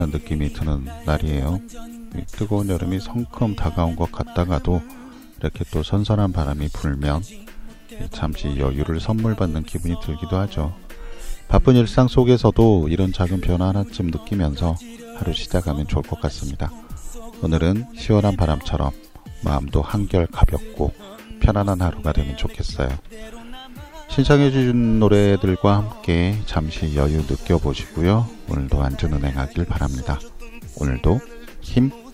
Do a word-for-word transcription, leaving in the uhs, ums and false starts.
느낌이 드는 날이에요. 뜨거운 여름이 성큼 다가온 것 같다가도 이렇게 또 선선한 바람이 불면 잠시 여유를 선물 받는 기분이 들기도 하죠. 바쁜 일상 속에서도 이런 작은 변화 하나쯤 느끼면서 하루 시작하면 좋을 것 같습니다. 오늘은 시원한 바람처럼 마음도 한결 가볍고 편안한 하루가 되면 좋겠어요. 신청해 주신 노래들과 함께 잠시 여유 느껴보시고요. 오늘도 안전운행하길 바랍니다. 오늘도 힘